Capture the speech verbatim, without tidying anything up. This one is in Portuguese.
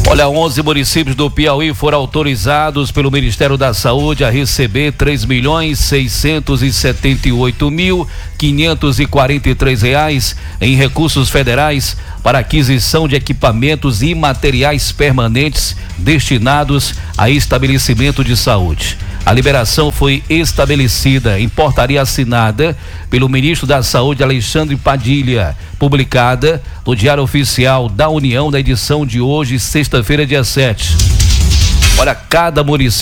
Olha, onze municípios do Piauí foram autorizados pelo Ministério da Saúde a receber três milhões seiscentos e setenta e oito mil quinhentos e quarenta e três reais em recursos federais para aquisição de equipamentos e materiais permanentes destinados a estabelecimento de saúde. A liberação foi estabelecida em portaria assinada pelo ministro da Saúde, Alexandre Padilha, publicada no Diário Oficial da União, na edição de hoje, sexta-feira, dia sete. Olha, cada município